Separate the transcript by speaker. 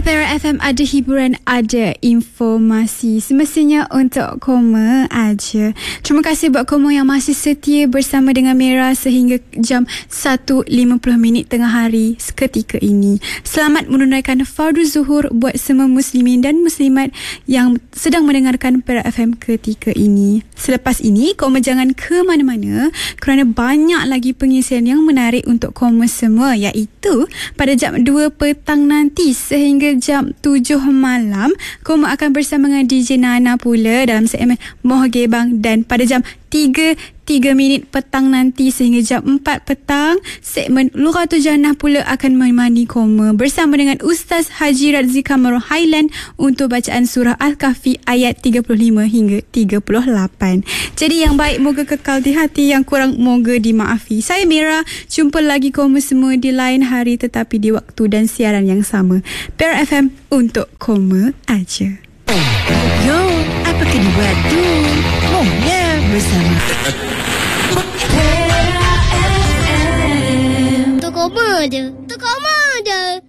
Speaker 1: Perak FM ada hiburan, ada informasi. Semestinya untuk Koma aja. Terima kasih buat Koma yang masih setia bersama dengan Mira sehingga jam 1.50 tengah hari seketika ini. Selamat menunaikan fardu zuhur buat semua muslimin dan muslimat yang sedang mendengarkan Perak FM ketika ini. Selepas ini, Koma jangan ke mana-mana kerana banyak lagi pengisian yang menarik untuk Koma semua, iaitu pada jam 2 petang nanti sehingga jam 7 malam Koma akan bersama dengan DJ Nana pula dalam segmen Moh Gebang, dan pada jam 3 petang nanti sehingga jam 4 petang segmen Lughatul Jannah pula akan menemani Koma bersama dengan Ustaz Haji Radzi Kamarul Highland untuk bacaan surah Al-Kahfi ayat 35 hingga 38. Jadi yang baik moga kekal di hati, yang kurang moga dimaafi. Saya Mira, jumpa lagi Koma semua di lain hari tetapi di waktu dan siaran yang sama. Perak FM untuk Koma aja.
Speaker 2: Yo, apa kena buat tu? Mohnya bersama
Speaker 3: Untuk Koma je.